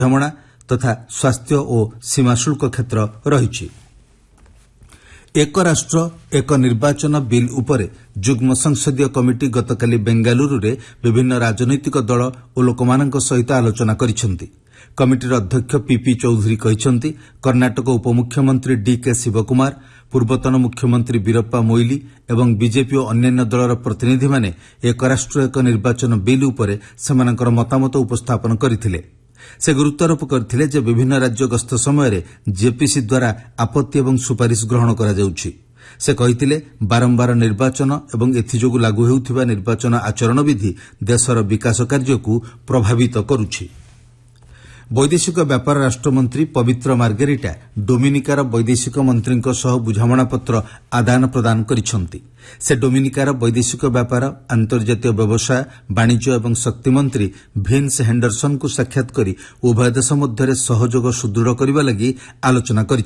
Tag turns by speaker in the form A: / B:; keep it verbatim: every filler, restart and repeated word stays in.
A: ବୁଝାମଣା ତଥା ସ୍ୱାସ୍ଥ୍ୟ ଓ ସୀମା ଶୁଳ୍କ କ୍ଷେତ୍ର ରହିଛି। ଏକ ରାଷ୍ଟ୍ର ଏକ ନିର୍ବାଚନ ବିଲ୍ ଉପରେ ଯୁଗ୍ମ ସଂସଦୀୟ କମିଟି ଗତକାଲି ବେଙ୍ଗାଲୁରୁରେ ବିଭିନ୍ନ ରାଜନୈତିକ ଦଳ ଓ ଲୋକମାନଙ୍କ ସହିତ ଆଲୋଚନା କରିଛନ୍ତି। କମିଟିର ଅଧ୍ୟକ୍ଷ ପିପି ଚୌଧୁରୀ କହିଛନ୍ତି କର୍ଣ୍ଣାଟକ ଉପମୁଖ୍ୟମନ୍ତ୍ରୀ ଡିକେ ଶିବକୁମାର, ପୂର୍ବତନ ମୁଖ୍ୟମନ୍ତ୍ରୀ ବୀରପ୍ପା ମୋଇଲି ଏବଂ ବିଜେପି ଓ ଅନ୍ୟାନ୍ୟ ଦଳର ପ୍ରତିନିଧିମାନେ ଏକ ରାଷ୍ଟ୍ର ଏକ ନିର୍ବାଚନ ବିଲ୍ ଉପରେ ସେମାନଙ୍କର ମତାମତ ଉପସ୍ଥାପନ କରିଥିଲେ। ସେ ଗୁରୁତ୍ୱାରୋପ କରିଥିଲେ ଯେ ବିଭିନ୍ନ ରାଜ୍ୟ ଗସ୍ତ ସମୟରେ ଜେପିସି ଦ୍ୱାରା ଆପତ୍ତି ଏବଂ ସୁପାରିଶ ଗ୍ରହଣ କରାଯାଉଛି। ସେ କହିଥିଲେ ବାରମ୍ବାର ନିର୍ବାଚନ ଏବଂ ଏଥିଯୋଗୁଁ ଲାଗୁ ହେଉଥିବା ନିର୍ବାଚନ ଆଚରଣ ବିଧି ଦେଶର ବିକାଶ କାର୍ଯ୍ୟକୁ ପ୍ରଭାବିତ କରୁଛି। ବୈଦେଶିକ ବ୍ୟାପାର ରାଷ୍ଟ୍ରମନ୍ତ୍ରୀ ପବିତ୍ର ମାର୍ଗେରିଟା ଡୋମିନିକାର ବୈଦେଶିକ ମନ୍ତ୍ରୀଙ୍କ ସହ ବୁଝାମଣାପତ୍ର ଆଦାନ ପ୍ରଦାନ କରିଛନ୍ତି। ସେ ଡୋମିନିକାର ବୈଦେଶିକ ବ୍ୟାପାର, ଆନ୍ତର୍ଜାତୀୟ ବ୍ୟବସାୟ, ବାଣିଜ୍ୟ ଏବଂ ଶକ୍ତି ମନ୍ତ୍ରୀ ଭିନ୍ସ ହେଣ୍ଡରସନ୍ଙ୍କୁ ସାକ୍ଷାତ କରି ଉଭୟ ଦେଶ ମଧ୍ୟରେ ସହଯୋଗ ସୁଦୃଢ଼ କରିବା ଲାଗି ଆଲୋଚନା କରିଛନ୍ତି।